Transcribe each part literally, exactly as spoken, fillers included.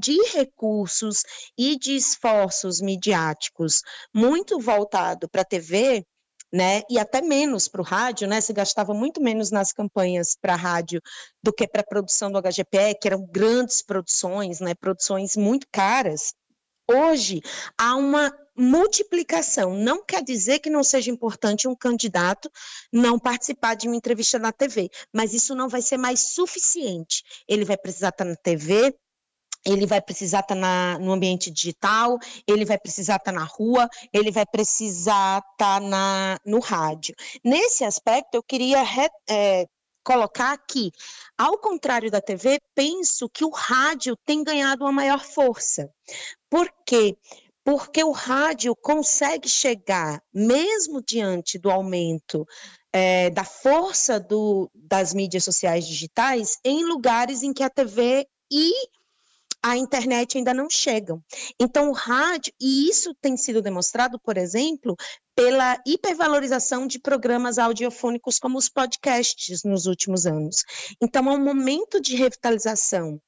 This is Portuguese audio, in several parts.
de recursos e de esforços midiáticos muito voltado para a T V, né, e até menos para o rádio, né, se gastava muito menos nas campanhas para a rádio do que para a produção do H G P E, que eram grandes produções, né, produções muito caras. Hoje há uma multiplicação, não quer dizer que não seja importante um candidato não participar de uma entrevista na T V, mas isso não vai ser mais suficiente. Ele vai precisar estar na T V, ele vai precisar estar na, no ambiente digital, ele vai precisar estar na rua, ele vai precisar estar na, no rádio. Nesse aspecto, eu queria re, é, colocar que, ao contrário da T V, penso que o rádio tem ganhado uma maior força. Por quê? Porque o rádio consegue chegar, mesmo diante do aumento é, da força do, das mídias sociais digitais, em lugares em que a T V e a internet ainda não chegam. Então, o rádio, e isso tem sido demonstrado, por exemplo, pela hipervalorização de programas audiofônicos como os podcasts nos últimos anos. Então, é um momento de revitalização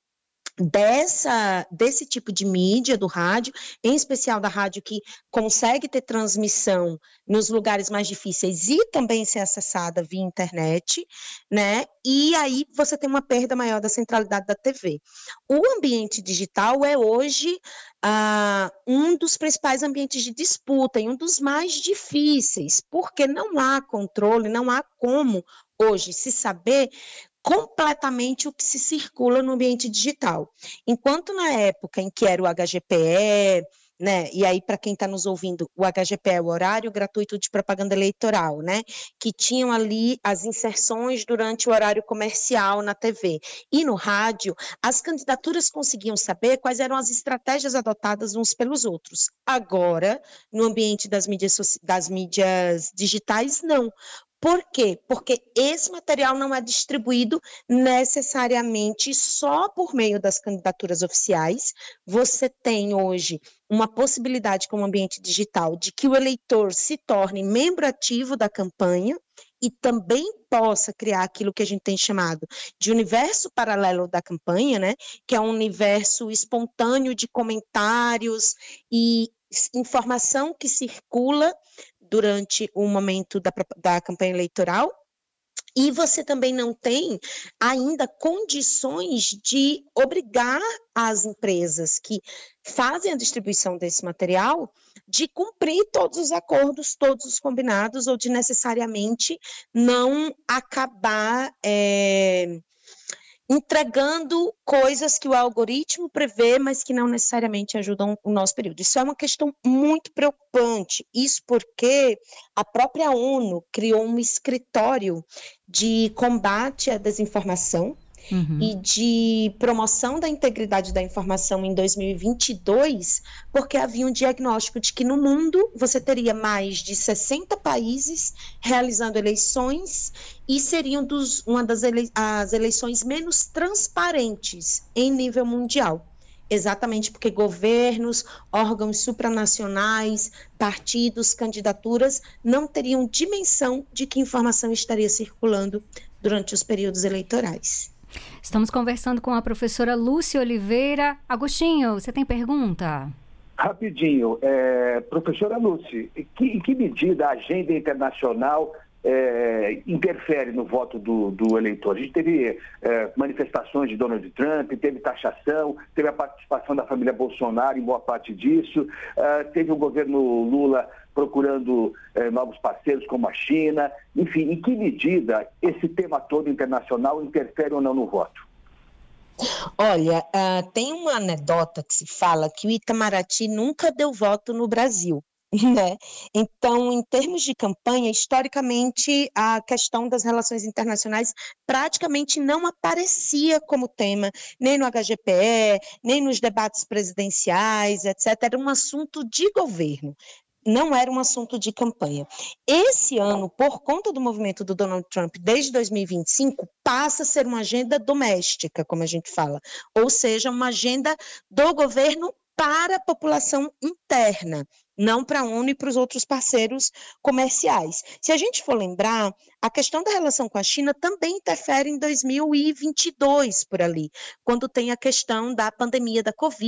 dessa, desse tipo de mídia do rádio, em especial da rádio que consegue ter transmissão nos lugares mais difíceis e também ser acessada via internet, né? E aí você tem uma perda maior da centralidade da T V. O ambiente digital é hoje ah, um dos principais ambientes de disputa e um dos mais difíceis, porque não há controle, não há como hoje se saber completamente o que se circula no ambiente digital. Enquanto na época em que era o H G P E, né, e aí para quem está nos ouvindo, o H G P E é o horário gratuito de propaganda eleitoral, né, que tinham ali as inserções durante o horário comercial na T V. E no rádio, as candidaturas conseguiam saber quais eram as estratégias adotadas uns pelos outros. Agora, no ambiente das mídias, das mídias digitais, não. Por quê? Porque esse material não é distribuído necessariamente só por meio das candidaturas oficiais. Você tem hoje uma possibilidade com o ambiente digital de que o eleitor se torne membro ativo da campanha e também possa criar aquilo que a gente tem chamado de universo paralelo da campanha, né? Que é um universo espontâneo de comentários e informação que circula durante o momento da, da campanha eleitoral, e você também não tem ainda condições de obrigar as empresas que fazem a distribuição desse material de cumprir todos os acordos, todos os combinados, ou de necessariamente não acabar é, entregando coisas que o algoritmo prevê, mas que não necessariamente ajudam o nosso período. Isso é uma questão muito preocupante, isso porque a própria ONU criou um escritório de combate à desinformação uhum. e de promoção da integridade da informação em dois mil e vinte e dois, porque havia um diagnóstico de que no mundo você teria mais de sessenta países realizando eleições e seriam dos, uma das ele, as eleições menos transparentes em nível mundial. Exatamente porque governos, órgãos supranacionais, partidos, candidaturas não teriam dimensão de que informação estaria circulando durante os períodos eleitorais. Estamos conversando com a professora Lúcia Oliveira. Agostinho, você tem pergunta? Rapidinho, é, professora Lúcia, que, em que medida a agenda internacional é, interfere no voto do, do eleitor? A gente teve é, manifestações de Donald Trump, teve taxação, teve a participação da família Bolsonaro em boa parte disso, é, teve o governo Lula procurando eh, novos parceiros como a China, enfim, em que medida esse tema todo internacional interfere ou não no voto? Olha, uh, tem uma anedota que se fala que o Itamaraty nunca deu voto no Brasil, né? Então, em termos de campanha, historicamente, a questão das relações internacionais praticamente não aparecia como tema, nem no H G P E, nem nos debates presidenciais, etcétera. Era um assunto de governo. Não era um assunto de campanha. Esse ano, por conta do movimento do Donald Trump desde dois mil e vinte e cinco, passa a ser uma agenda doméstica, como a gente fala, ou seja, uma agenda do governo para a população interna, não para a ONU e para os outros parceiros comerciais. Se a gente for lembrar, a questão da relação com a China também interfere em dois mil e vinte e dois, por ali, quando tem a questão da pandemia da Covid,